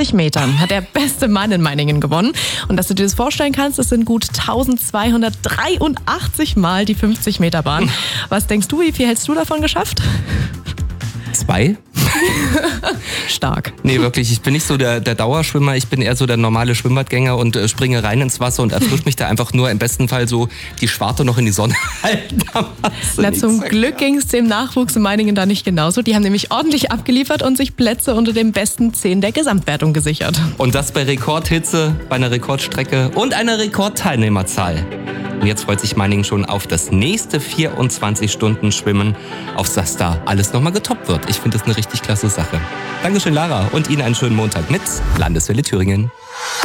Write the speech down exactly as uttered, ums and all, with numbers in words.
fünfzig Metern hat der beste Mann in Meiningen gewonnen. Und dass du dir das vorstellen kannst, es sind gut eintausendzweihundertdreiundachtzig Mal die fünfzig Meter Bahn. Was denkst du, wie viel hättest du davon geschafft? Zwei? Stark. Nee, wirklich, ich bin nicht so der, der Dauerschwimmer, ich bin eher so der normale Schwimmbadgänger und äh, springe rein ins Wasser und erfrische mich da einfach nur im besten Fall so die Schwarte noch in die Sonne halten. Na, zum Glück ging es dem Nachwuchs in Meiningen da nicht genauso. Die haben nämlich ordentlich abgeliefert und sich Plätze unter den besten zehn der Gesamtwertung gesichert. Und das bei Rekordhitze, bei einer Rekordstrecke und einer Rekordteilnehmerzahl. Und jetzt freut sich Meiningen schon auf das nächste vierundzwanzig Stunden Schwimmen, auf das da alles nochmal getoppt wird. Ich finde das eine richtig klasse Sache. Dankeschön, Lara, und Ihnen einen schönen Montag mit Landeswelle Thüringen.